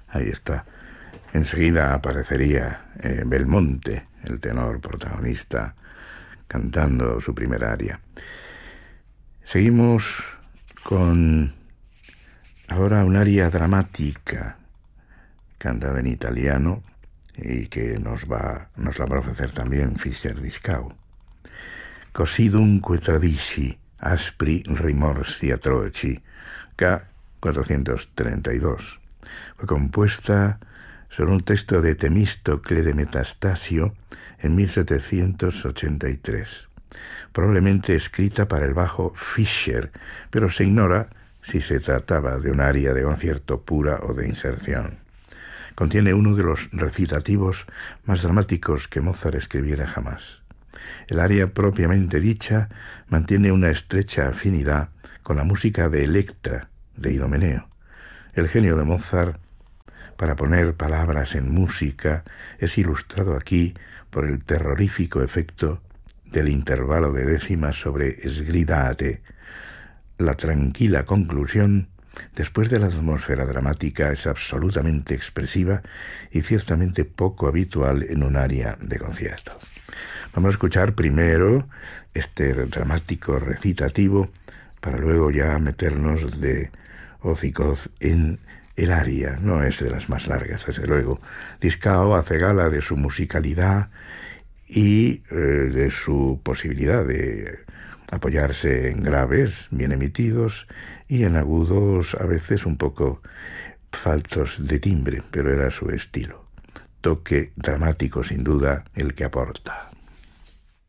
Ahí está. Enseguida aparecería Belmonte, el tenor protagonista, cantando su primer aria. Seguimos con ahora un aria dramática, cantada en italiano, y que nos la va a ofrecer también Fischer-Dieskau. Così dunque tradisci aspri rimorsi atroci, K. 432. Fue compuesta sobre un texto de Temístocle de Metastasio en 1783, probablemente escrita para el bajo Fischer, pero se ignora si se trataba de un aria de concierto pura o de inserción. Contiene uno de los recitativos más dramáticos que Mozart escribiera jamás. El aria propiamente dicha mantiene una estrecha afinidad con la música de Electra, de Idomeneo. El genio de Mozart para poner palabras en música es ilustrado aquí por el terrorífico efecto del intervalo de décimas sobre sgridate. La tranquila conclusión, después de la atmósfera dramática, es absolutamente expresiva y ciertamente poco habitual en un aria de concierto. Vamos a escuchar primero este dramático recitativo para luego ya meternos de hoz y coz en el aria. No es de las más largas, desde luego. Dieskau hace gala de su musicalidad y de su posibilidad de apoyarse en graves bien emitidos y en agudos a veces un poco faltos de timbre, pero era su estilo. Toque dramático sin duda el que aporta.